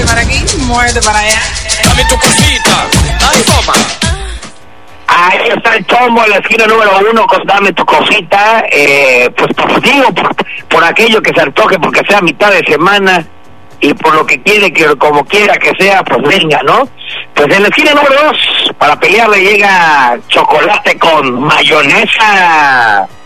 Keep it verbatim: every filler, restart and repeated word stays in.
para aquí, muévete para allá. Dame tu cosita. Ay, toma. Ahí está el Chombo en la esquina número uno con Dame tu cosita. Eh, pues por, digo, por, por aquello que se antoje, porque sea mitad de semana y por lo que quiere, que como quiera que sea, pues venga, ¿no? Pues en la esquina número dos, para pelearle llega chocolate con mayonesa.